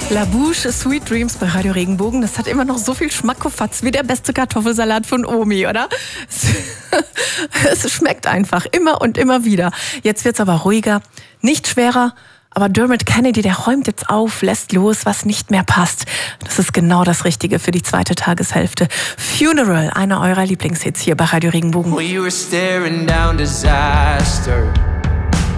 La Bouche, Sweet Dreams bei Radio Regenbogen. Das hat immer noch so viel Schmackofatz wie der beste Kartoffelsalat von Omi, oder? Es schmeckt einfach immer und immer wieder. Jetzt wird's aber ruhiger, nicht schwerer. Aber Dermot Kennedy, der räumt jetzt auf, lässt los, was nicht mehr passt. Das ist genau das Richtige für die zweite Tageshälfte. Funeral, einer eurer Lieblingshits hier bei Radio Regenbogen. We were staring down disaster.